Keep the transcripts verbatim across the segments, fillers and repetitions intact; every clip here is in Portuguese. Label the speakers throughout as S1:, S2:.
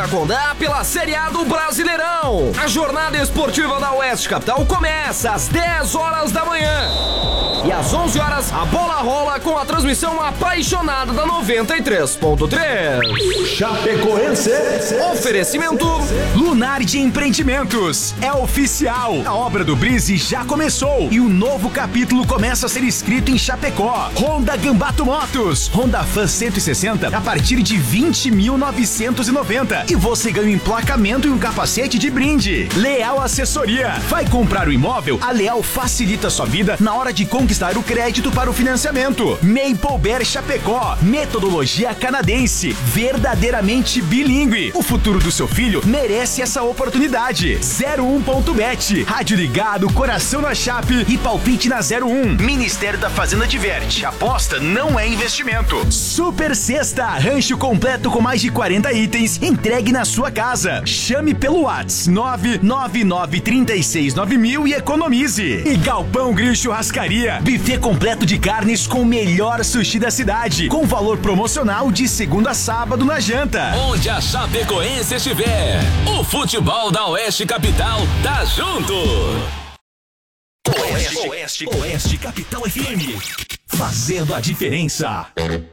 S1: para Condá pela Série A do Brasileirão. A jornada esportiva da Oeste Capital começa às dez horas da manhã. E às onze horas, a bola rola com a transmissão apaixonada da noventa e três ponto três.
S2: Chapecoense.
S1: Oferecimento
S3: Lunardi Empreendimentos. É oficial. A obra do Brise já começou e o novo capítulo começa a ser escrito em Chapecó. Honda Gambato Motos. Honda Fan cento e sessenta a partir de vinte mil novecentos e noventa. E você ganha um emplacamento e um capacete de brinde. Leal Assessoria. Vai comprar o imóvel? A Leal facilita sua vida na hora de conquistar o crédito para o financiamento. Maple Bear Chapecó. Metodologia canadense. Verdadeiramente bilíngue. O futuro do seu filho merece essa oportunidade. zero um ponto bet. Rádio ligado, coração na chape e palpite na zero um. Ministério da Fazenda diverte. Aposta não é investimento. Super Sexta. Rancho completo com mais de quarenta itens. Entregue na sua casa. Chame pelo WhatsApp nove nove nove três seis nove mil e economize. E Galpão Grill Churrascaria. Buffet completo de carnes com o melhor sushi da cidade. Com valor promocional de segunda a sábado na janta.
S4: Onde a Chapecoense estiver, o futebol da Oeste Capital tá junto.
S3: Oeste, Oeste, Oeste Capital F M. Fazendo a diferença.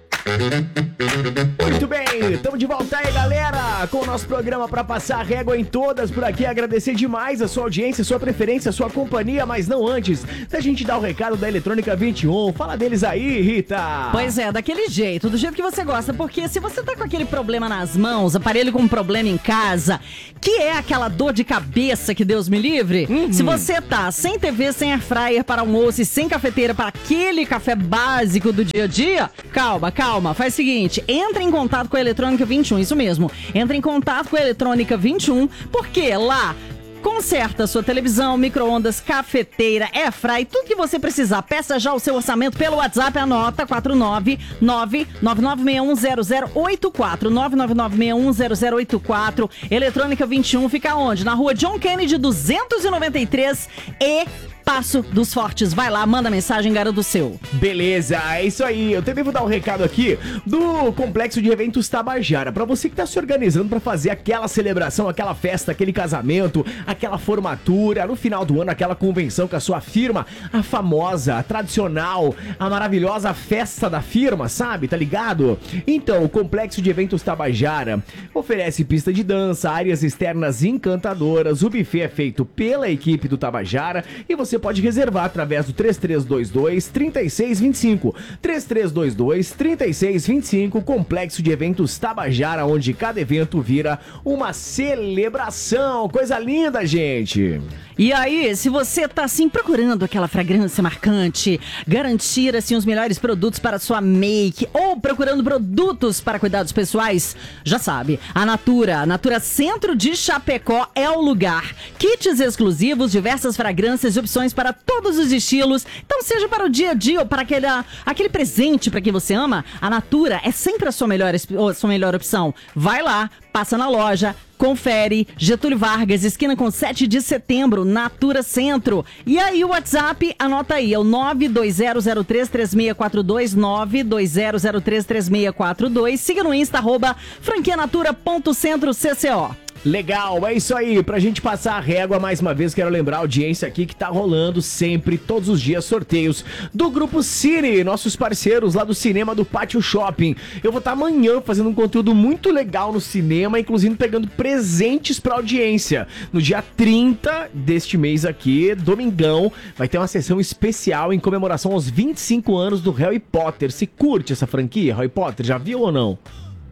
S2: Muito bem, estamos de volta aí, galera, com o nosso programa para passar a régua em todas por aqui. Agradecer demais a sua audiência, a sua preferência, a sua companhia, mas não antes da gente dar o recado da Eletrônica vinte e um. Fala deles aí, Rita.
S5: Pois é, daquele jeito, do jeito que você gosta, porque se você tá com aquele problema nas mãos, aparelho com problema em casa, que é aquela dor de cabeça que Deus me livre, uhum. Se você tá sem T V, sem air fryer para almoço e sem cafeteira para aquele café básico do dia a dia, calma, calma. Calma, faz o seguinte, entra em contato com a Eletrônica vinte e um, isso mesmo, entra em contato com a Eletrônica vinte e um, porque lá conserta sua televisão, micro-ondas, cafeteira, airfryer, tudo que você precisar. Peça já o seu orçamento pelo WhatsApp, anota quatro nove nove nove nove seis um zero zero oito quatro, nove nove nove seis um zero zero oito quatro. Eletrônica vinte e um fica onde? Na rua John Kennedy duzentos e noventa e três e Passo dos Fortes. Vai lá, manda mensagem, garanta o seu.
S2: Beleza, é isso aí. Eu também vou dar um recado aqui do Complexo de Eventos Tabajara. Pra você que tá se organizando pra fazer aquela celebração, aquela festa, aquele casamento, aquela formatura, no final do ano, aquela convenção com a sua firma, a famosa, a tradicional, a maravilhosa festa da firma, sabe? Tá ligado? Então, o Complexo de Eventos Tabajara oferece pista de dança, áreas externas encantadoras, o buffet é feito pela equipe do Tabajara e você Você pode reservar através do três três dois dois, três seis dois cinco. três três dois dois, três seis dois cinco, Complexo de Eventos Tabajara, onde cada evento vira uma celebração. Coisa linda, gente!
S5: E aí, se você tá assim procurando aquela fragrância marcante, garantir assim os melhores produtos para sua make ou procurando produtos para cuidados pessoais, já sabe, a Natura, a Natura Centro de Chapecó é o lugar. Kits exclusivos, diversas fragrâncias e opções para todos os estilos. Então, seja para o dia a dia ou para aquele, aquele presente para quem você ama, a Natura é sempre a sua melhor, a sua melhor opção. Vai lá, passa na loja, confere, Getúlio Vargas, esquina com sete de setembro, Natura Centro. E aí o WhatsApp, anota aí, é o nove dois zero zero três três seis quatro dois, nove dois zero zero três três seis quatro dois. Siga no Insta, arroba franquianatura ponto centro C C O.
S2: Legal, é isso aí, pra gente passar a régua, mais uma vez quero lembrar a audiência aqui que tá rolando sempre, todos os dias, sorteios do Grupo Cine, nossos parceiros lá do cinema do Pátio Shopping. Eu vou estar amanhã fazendo um conteúdo muito legal no cinema, inclusive pegando presentes pra audiência. No dia trinta deste mês aqui, domingão, vai ter uma sessão especial em comemoração aos vinte e cinco anos do Harry Potter. Você curte essa franquia, Harry Potter? Já viu ou não?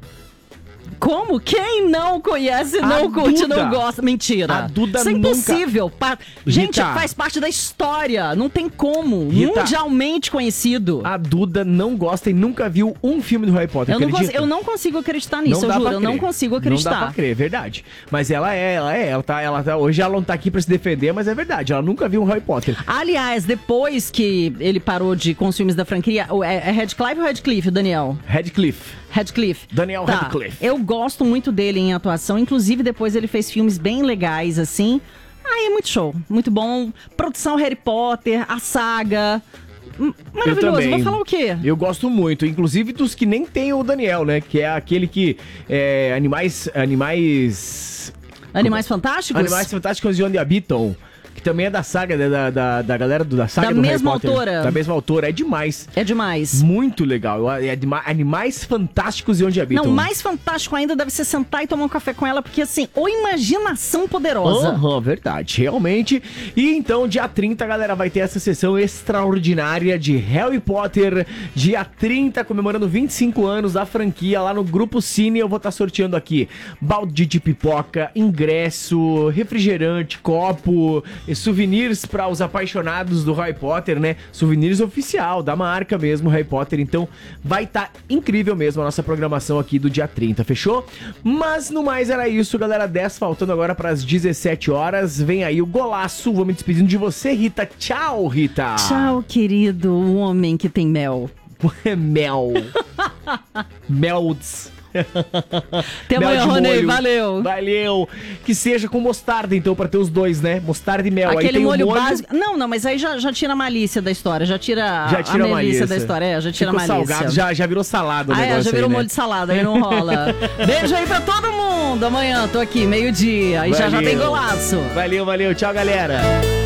S5: Como? Quem não conhece, não a curte,
S2: Duda.
S5: não gosta? Mentira.
S2: A Duda
S5: Isso é impossível.
S2: nunca...
S5: Pa... Gente,
S2: Rita.
S5: faz parte da história. Não tem como.
S2: Rita.
S5: Mundialmente conhecido.
S2: A Duda não gosta e nunca viu um filme do Harry Potter,
S5: Eu não,
S2: acredita?
S5: cons... eu não consigo acreditar nisso,
S2: Não
S5: eu
S2: dá
S5: juro.
S2: pra
S5: Eu não
S2: crer.
S5: consigo acreditar.
S2: Não dá pra crer, é verdade. Mas ela é, ela é. Ela tá, ela tá, hoje ela não tá aqui pra se defender, mas é verdade. Ela nunca viu um Harry Potter.
S5: Aliás, depois que ele parou de com os filmes da franquia, é, é Radcliffe ou Radcliffe, Daniel?
S2: Radcliffe.
S5: Radcliffe.
S2: Daniel
S5: tá.
S2: Radcliffe.
S5: Eu gosto muito dele em atuação, inclusive depois ele fez filmes bem legais, assim. Ai, é muito show, muito bom. Produção Harry Potter, a saga... Maravilhoso,
S2: também.
S5: vou falar o quê?
S2: Eu gosto muito, inclusive dos que nem tem o Daniel, né? Que é aquele que é animais... Animais...
S5: Animais Fantásticos?
S2: Animais Fantásticos e Onde Habitam. Que também é da saga, né, da, da, da galera do, da saga
S5: Da
S2: do
S5: mesma
S2: Harry Potter.
S5: autora.
S2: Da mesma autora, é demais.
S5: É demais.
S2: Muito legal. É anima- Animais Fantásticos e Onde Habitam.
S5: Não, mais fantástico ainda deve ser sentar e tomar um café com ela, porque assim, ou imaginação poderosa.
S2: Aham, verdade, realmente. E então, dia trinta, galera, vai ter essa sessão extraordinária de Harry Potter. Dia trinta, comemorando vinte e cinco anos da franquia, lá no Grupo Cine. Eu vou estar sorteando aqui balde de pipoca, ingresso, refrigerante, copo, e souvenirs para os apaixonados do Harry Potter, né? Souvenirs oficial, da marca mesmo, Harry Potter. Então, vai estar incrível mesmo a nossa programação aqui do dia trinta, fechou? Mas, no mais, era isso, galera. dez faltando agora para as dezessete horas. Vem aí o golaço. Vou me despedindo de você, Rita. Tchau, Rita.
S5: Tchau, querido, o homem que tem mel.
S2: Mel. Melts.
S5: Até
S2: Mel
S5: amanhã,
S2: de
S5: Rony.
S2: molho.
S5: Valeu.
S2: Valeu. Que seja com mostarda, então, pra ter os dois, né? Mostarda e mel. Aí
S5: Aquele
S2: tem o
S5: molho, básico. Não, não, mas aí já, já tira a malícia da história. Já tira,
S2: Já tira
S5: a
S2: a
S5: malícia
S2: malícia
S5: da história. É, já tira
S2: Ficou
S5: a malícia.
S2: salgado, já, já virou salada o
S5: Ah, é,
S2: negócio
S5: já virou
S2: aí, né?
S5: molho de salada, aí não rola. Beijo aí pra todo mundo. Amanhã tô aqui, meio-dia. Aí já já
S2: Valeu.
S5: tem golaço.
S2: Valeu, valeu. Tchau, galera.